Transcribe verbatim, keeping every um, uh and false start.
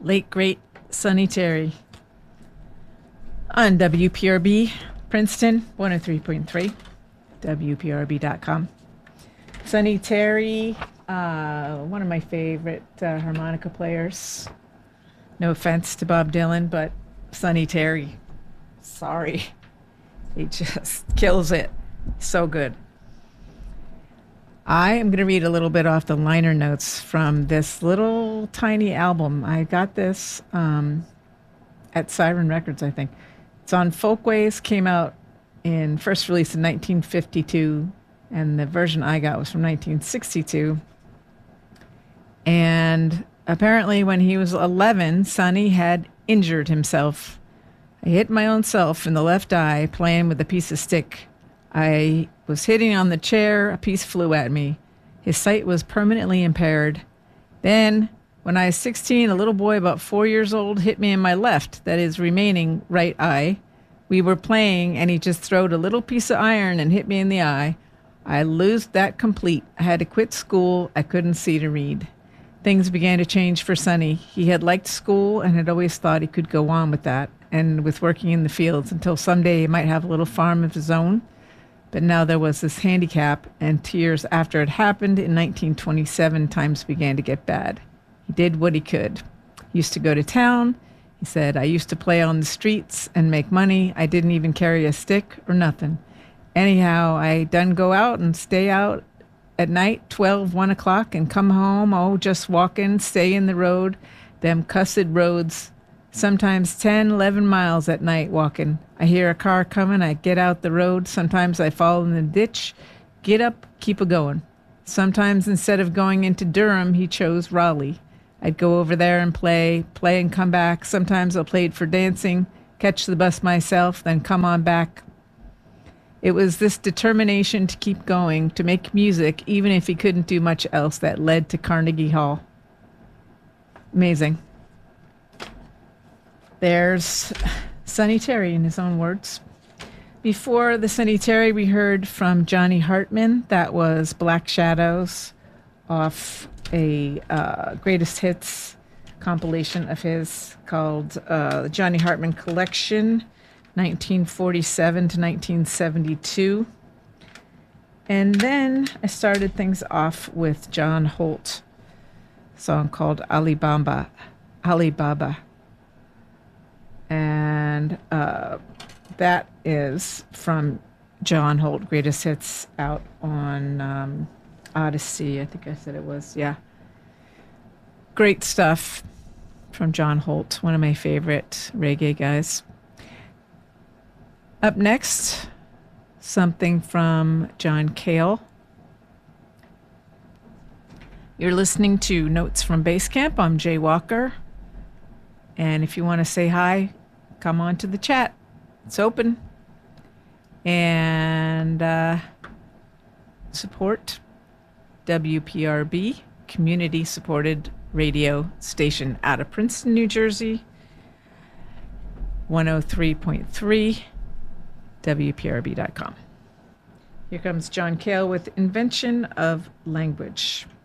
late great Sonny Terry on W P R B Princeton one oh three point three, W P R B dot com. Sonny Terry, uh, one of my favorite uh, harmonica players. No offense to Bob Dylan, but Sonny Terry, sorry, he just kills it. So good. I am going to read a little bit off the liner notes from this little tiny album. I got this um, at Siren Records, I think. It's on Folkways, came out in first release in nineteen fifty-two, and the version I got was from nineteen sixty-two. And apparently when he was eleven, Sonny had injured himself. I hit my own self in the left eye playing with a piece of stick. I was hitting on the chair, a piece flew at me. His sight was permanently impaired. Then, when I was sixteen, a little boy about four years old hit me in my left, that is, remaining right eye. We were playing, and he just throwed a little piece of iron and hit me in the eye. I lost that complete. I had to quit school. I couldn't see to read. Things began to change for Sonny. He had liked school and had always thought he could go on with that and with working in the fields until someday he might have a little farm of his own. But now there was this handicap, and two years after it happened, in nineteen twenty-seven, times began to get bad. He did what he could. He used to go to town. He said, I used to play on the streets and make money. I didn't even carry a stick or nothing. Anyhow, I done go out and stay out at night, twelve, one o'clock, and come home, oh, just walking, stay in the road, them cussed roads, sometimes ten, eleven miles at night walking. I hear a car coming, I get out the road, sometimes I fall in the ditch, get up, keep a going. Sometimes instead of going into Durham, he chose Raleigh. I'd go over there and play, play and come back. Sometimes I played for dancing, catch the bus myself, then come on back. It was this determination to keep going, to make music, even if he couldn't do much else, that led to Carnegie Hall. Amazing. There's Sonny Terry in his own words. Before the Sonny Terry, we heard from Johnny Hartman. That was Black Shadows off a uh, greatest hits compilation of his called uh, Johnny Hartman Collection, nineteen forty-seven to nineteen seventy-two. And then I started things off with John Holt, a song called Alibaba. Alibaba. And uh, that is from John Holt, Greatest Hits, out on um, Odyssey. I think I said it was, yeah. Great stuff from John Holt, one of my favorite reggae guys. Up next, something from John Cale. You're listening to Notes from Basecamp. I'm Jay Walker. And if you want to say hi, come on to the chat. It's open. And uh, support W P R B, community-supported radio station out of Princeton, New Jersey, one oh three point three, W P R B dot com. Here comes John Cale with Invention of Language.